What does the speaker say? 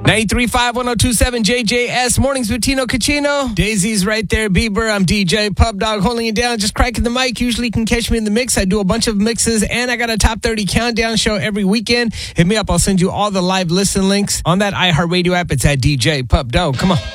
93.5, 102.7 JJS. Mornings with Tino Cucino. Daisy's right there. Bieber. I'm DJ Pub Dog holding it down. Just cracking the mic. Usually can catch me in the mix. I do a bunch of mixes and I got a top 30 countdown show every weekend. Hit me up. I'll send you all the live listen links on that iHeartRadio app. It's at DJ Pub Dog. Come on.